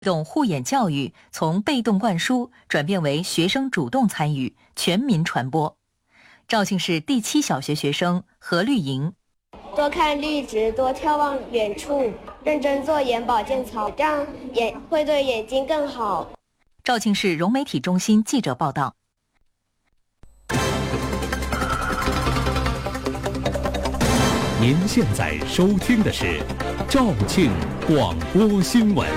动护眼教育从被动灌输转变为学生主动参与，全民传播。肇庆市第7小学学生何绿莹： 多看绿植，多眺望远处，认真做眼保健操，这样会对眼睛更好。 肇庆市融媒体中心记者报道。 您现在收听的是肇庆广播新闻。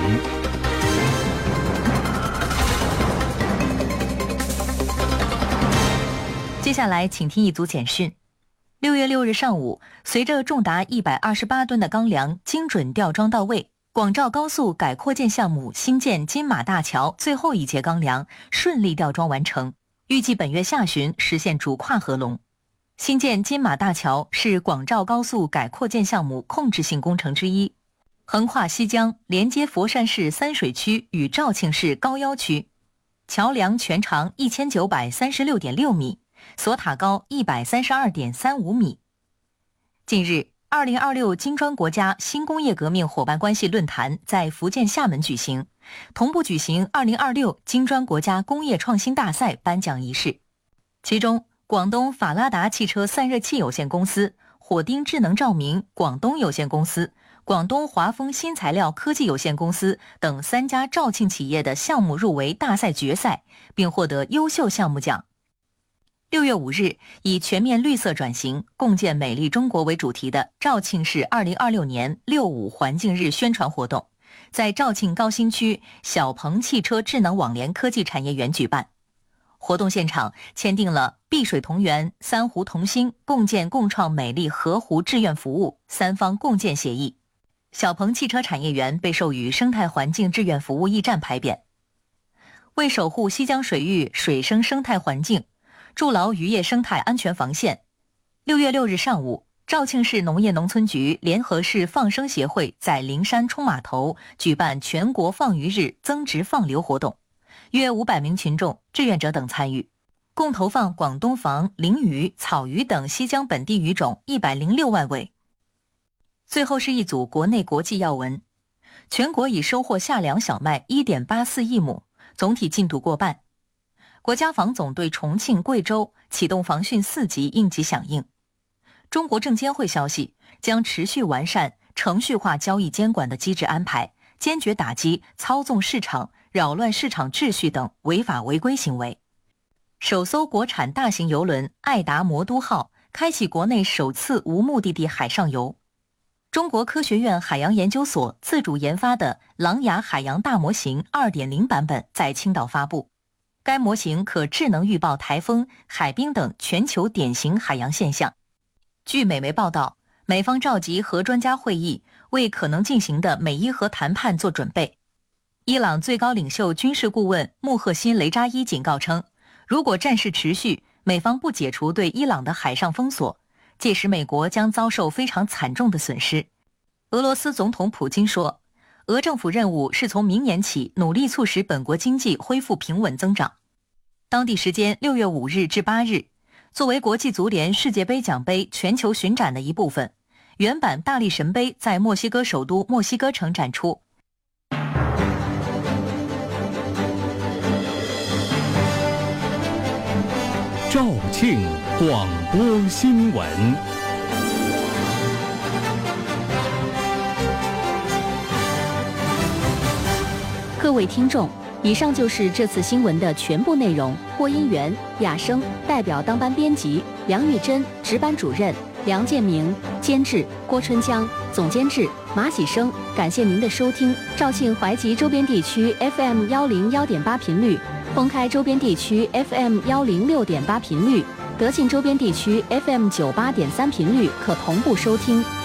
接下来请听一组简讯。6月6日上午，随着重达128吨的钢梁精准吊装到位，广肇高速改扩建项目新建金马大桥最后一节钢梁顺利吊装完成，预计本月下旬实现主跨合龙。新建金马大桥是广肇高速改扩建项目控制性工程之一，横跨西江，连接佛山市三水区与肇庆市高腰区。桥梁全长1936.6米，索塔高132.35米。近日，2026金砖国家新工业革命伙伴关系论坛在福建厦门举行，同步举行2026金砖国家工业创新大赛颁奖仪式。其中，广东法拉达汽车散热器有限公司、火丁智能照明广东有限公司、广东华丰新材料科技有限公司等3家肇庆企业的项目入围大赛决赛，并获得优秀项目奖。6月5日，以全面绿色转型，共建美丽中国为主题的肇庆市2026年6·5环境日宣传活动，在肇庆高新区小鹏汽车智能网联科技产业园举办。活动现场签订了碧水同源、三湖同心、共建共创美丽河湖志愿服务3方共建协议。小鹏汽车产业园被授予生态环境志愿服务驿站牌匾。为守护西江水域水生生态环境，筑牢渔业生态安全防线，6月6日上午，肇庆市农业农村局联合市放生协会在灵山冲码头举办全国放鱼日增值放流活动，约500名群众、志愿者等参与，共投放广东鲂、鲮鱼、草鱼等西江本地鱼种106万尾。最后是一组国内国际要闻。全国已收获夏粮小麦1.84亿亩，总体进度过半。国家防总对重庆、贵州启动防汛4级应急响应。中国证监会消息，将持续完善程序化交易监管的机制安排，坚决打击操纵市场、扰乱市场秩序等违法违规行为。首艘国产大型邮轮爱达魔都号开启国内首次无目的地海上游。中国科学院海洋研究所自主研发的狼牙海洋大模型 2.0 版本在青岛发布，该模型可智能预报台风、海冰等全球典型海洋现象。据美媒报道，美方召集核专家会议，为可能进行的美伊核谈判做准备。伊朗最高领袖军事顾问穆赫辛·雷扎伊警告称，如果战事持续，美方不解除对伊朗的海上封锁，届时美国将遭受非常惨重的损失。俄罗斯总统普京说，俄政府任务是从明年起努力促使本国经济恢复平稳增长。当地时间6月5日至8日，作为国际足联世界杯奖杯全球巡展的一部分，原版大力神杯在墨西哥首都墨西哥城展出。 肇庆广播新闻。 各位听众，以上就是这次新闻的全部内容。播音员亚生，代表当班编辑梁玉珍，值班主任梁建明，监制郭春江，总监制马喜生。感谢您的收听。肇庆淮吉周边地区 FM 101.8频率，封开周边地区 FM 106.8频率，德庆周边地区 FM 98.3频率可同步收听。